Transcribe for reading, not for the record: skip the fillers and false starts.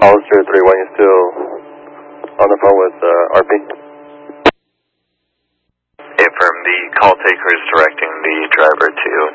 Hollister 3-1, you still on the phone with RP? Affirm, the call taker is directing the driver to